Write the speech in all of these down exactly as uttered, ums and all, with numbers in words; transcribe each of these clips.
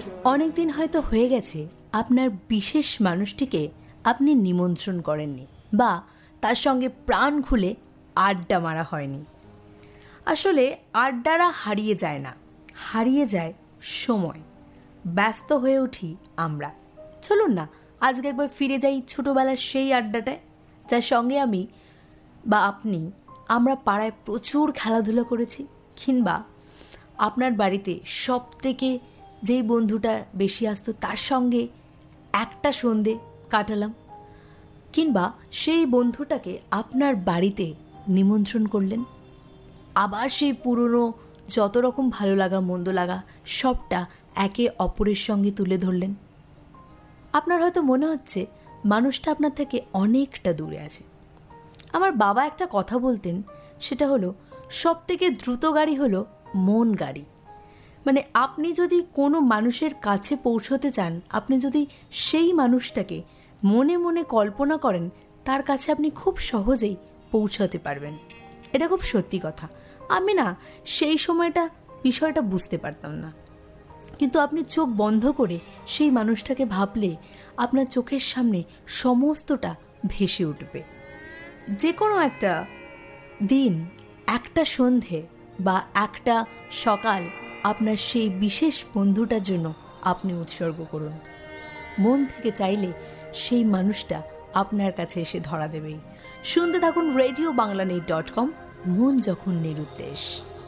অনেক দিন হয়তো হয়ে গেছে আপনার বিশেষ মানুষটিকে আপনি নিমন্ত্রণ করেননি বা তার সঙ্গে প্রাণ খুলে আড্ডা মারা হয়নি। আসলে আড্ডারা হারিয়ে যায় না, হারিয়ে যায় সময়। ব্যস্ত হয়ে উঠি আমরা। চলুন না আজকে একবার ফিরে যাই ছোটোবেলার সেই আড্ডাটায়, যার সঙ্গে আমি বা আপনি আমরা পাড়ায় প্রচুর খেলাধুলা করেছি, কিংবা আপনার বাড়িতে সব থেকে যেই বন্ধুটা বেশি আসতো তার সঙ্গে একটা সন্ধে কাটালাম, কিংবা সেই বন্ধুটাকে আপনার বাড়িতে নিমন্ত্রণ করলেন। আবার সেই পুরনো যত রকম ভালো লাগা মন্দ লাগা সবটা একে অপরের সঙ্গে তুলে ধরলেন। আপনার হয়তো মনে হচ্ছে মানুষটা আপনার থেকে অনেকটা দূরে আছে। আমার বাবা একটা কথা বলতেন, সেটা হলো সব থেকে দ্রুত গাড়ি হলো মন গাড়ি। মানে আপনি যদি কোনো মানুষের কাছে পৌঁছতে চান, আপনি যদি সেই মানুষটাকে মনে মনে কল্পনা করেন, তার কাছে আপনি খুব সহজেই পৌঁছাতে পারবেন। এটা খুব সত্যি কথা। আমি না সেই সময়টা বিষয়টা বুঝতে পারতাম না, কিন্তু আপনি চোখ বন্ধ করে সেই মানুষটাকে ভাবলে আপনার চোখের সামনে সমস্তটা ভেসে উঠবে। যে কোনো একটা দিন, একটা সন্ধে বা একটা সকাল আপনার সেই বিশেষ বন্ধুটার জন্য আপনি উৎসর্গ করুন। মন থেকে চাইলে সেই মানুষটা আপনার কাছে এসে ধরা দেবেই। শুনতে থাকুন radio Bangla net dot com, মন যখন নিরুদ্দেশ।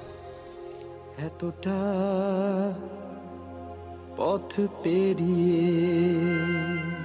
এতটা পথ পেরিয়ে